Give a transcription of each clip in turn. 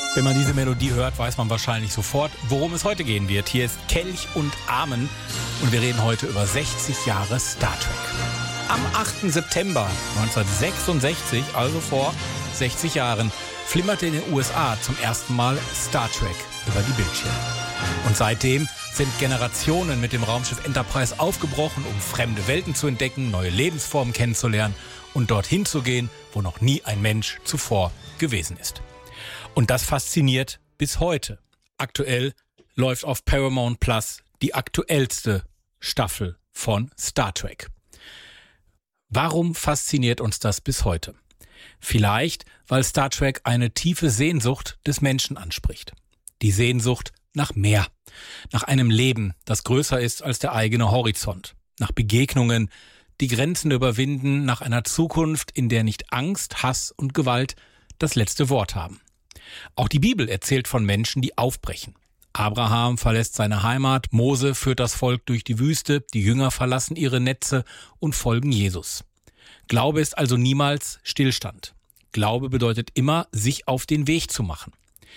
Wenn man diese Melodie hört, weiß man wahrscheinlich sofort, worum es heute gehen wird. Hier ist Kelch und Amen und wir reden heute über 60 Jahre Star Trek. Am 8. September 1966, also vor 60 Jahren, flimmerte in den USA zum ersten Mal Star Trek über die Bildschirme. Und seitdem sind Generationen mit dem Raumschiff Enterprise aufgebrochen, um fremde Welten zu entdecken, neue Lebensformen kennenzulernen und dorthin zu gehen, wo noch nie ein Mensch zuvor gewesen ist. Und das fasziniert bis heute. Aktuell läuft auf Paramount Plus die aktuellste Staffel von Star Trek. Warum fasziniert uns das bis heute? Vielleicht, weil Star Trek eine tiefe Sehnsucht des Menschen anspricht. Die Sehnsucht nach mehr. Nach einem Leben, das größer ist als der eigene Horizont. Nach Begegnungen, die Grenzen überwinden. Nach einer Zukunft, in der nicht Angst, Hass und Gewalt das letzte Wort haben. Auch die Bibel erzählt von Menschen, die aufbrechen. Abraham verlässt seine Heimat, Mose führt das Volk durch die Wüste, die Jünger verlassen ihre Netze und folgen Jesus. Glaube ist also niemals Stillstand. Glaube bedeutet immer, sich auf den Weg zu machen.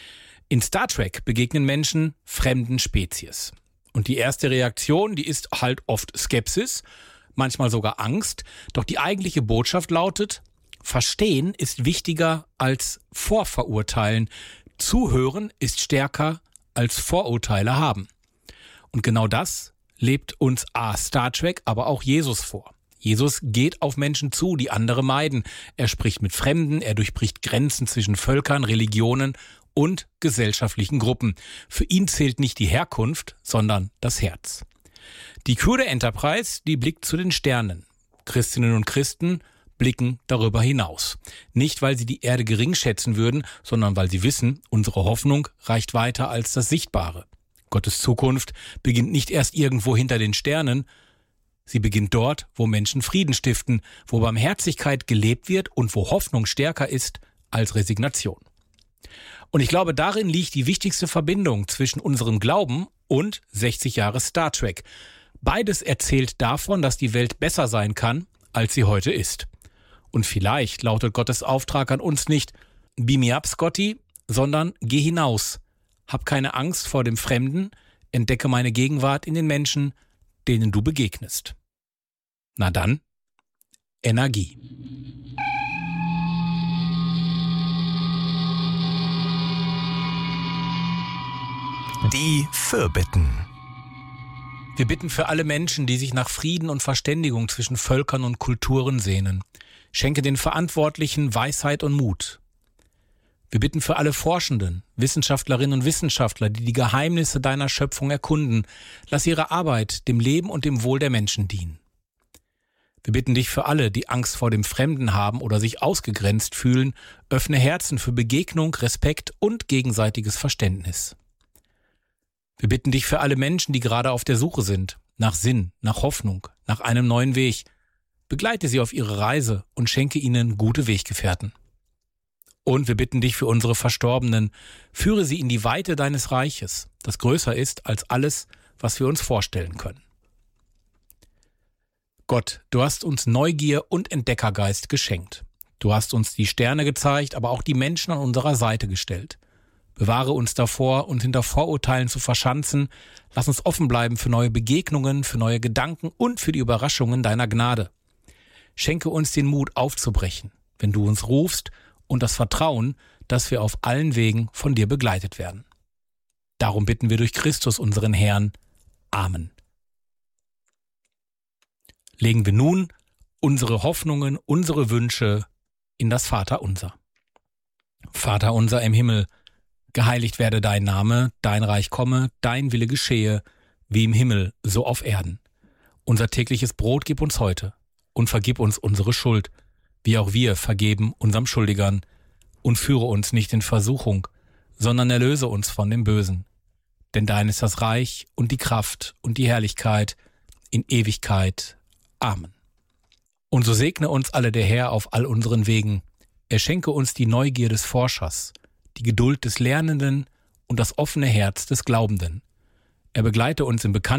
In Star Trek begegnen Menschen fremden Spezies. Und die erste Reaktion, die ist halt oft Skepsis, manchmal sogar Angst. Doch die eigentliche Botschaft lautet: Verstehen ist wichtiger als Vorverurteilen. Zuhören ist stärker als Vorurteile haben. Und genau das lebt uns Star Trek, aber auch Jesus vor. Jesus geht auf Menschen zu, die andere meiden. Er spricht mit Fremden, er durchbricht Grenzen zwischen Völkern, Religionen und gesellschaftlichen Gruppen. Für ihn zählt nicht die Herkunft, sondern das Herz. Die Crew der Enterprise, die blickt zu den Sternen. Christinnen und Christen blicken darüber hinaus. Nicht, weil sie die Erde gering schätzen würden, sondern weil sie wissen, unsere Hoffnung reicht weiter als das Sichtbare. Gottes Zukunft beginnt nicht erst irgendwo hinter den Sternen, sie beginnt dort, wo Menschen Frieden stiften, wo Barmherzigkeit gelebt wird und wo Hoffnung stärker ist als Resignation. Und ich glaube, darin liegt die wichtigste Verbindung zwischen unserem Glauben und 60 Jahre Star Trek. Beides erzählt davon, dass die Welt besser sein kann, als sie heute ist. Und vielleicht lautet Gottes Auftrag an uns nicht: Beam me up, Scotty, sondern geh hinaus. Hab keine Angst vor dem Fremden, entdecke meine Gegenwart in den Menschen, denen du begegnest. Na dann, Energie. Die Fürbitten. Wir bitten für alle Menschen, die sich nach Frieden und Verständigung zwischen Völkern und Kulturen sehnen. Schenke den Verantwortlichen Weisheit und Mut. Wir bitten für alle Forschenden, Wissenschaftlerinnen und Wissenschaftler, die die Geheimnisse deiner Schöpfung erkunden. Lass ihre Arbeit dem Leben und dem Wohl der Menschen dienen. Wir bitten dich für alle, die Angst vor dem Fremden haben oder sich ausgegrenzt fühlen. Öffne Herzen für Begegnung, Respekt und gegenseitiges Verständnis. Wir bitten dich für alle Menschen, die gerade auf der Suche sind, nach Sinn, nach Hoffnung, nach einem neuen Weg. Begleite sie auf ihre Reise und schenke ihnen gute Weggefährten. Und wir bitten dich für unsere Verstorbenen, führe sie in die Weite deines Reiches, das größer ist als alles, was wir uns vorstellen können. Gott, du hast uns Neugier und Entdeckergeist geschenkt. Du hast uns die Sterne gezeigt, aber auch die Menschen an unserer Seite gestellt. Bewahre uns davor, uns hinter Vorurteilen zu verschanzen. Lass uns offen bleiben für neue Begegnungen, für neue Gedanken und für die Überraschungen deiner Gnade. Schenke uns den Mut aufzubrechen, wenn du uns rufst, und das Vertrauen, dass wir auf allen Wegen von dir begleitet werden. Darum bitten wir durch Christus, unseren Herrn. Amen. Legen wir nun unsere Hoffnungen, unsere Wünsche in das Vaterunser. Vater unser im Himmel, geheiligt werde dein Name, dein Reich komme, dein Wille geschehe, wie im Himmel, so auf Erden. Unser tägliches Brot gib uns heute und vergib uns unsere Schuld, wie auch wir vergeben unserem Schuldigern. Und führe uns nicht in Versuchung, sondern erlöse uns von dem Bösen. Denn dein ist das Reich und die Kraft und die Herrlichkeit in Ewigkeit. Amen. Und so segne uns alle der Herr auf all unseren Wegen. Er schenke uns die Neugier des Forschers, die Geduld des Lernenden und das offene Herz des Glaubenden. Er begleite uns im Bekannten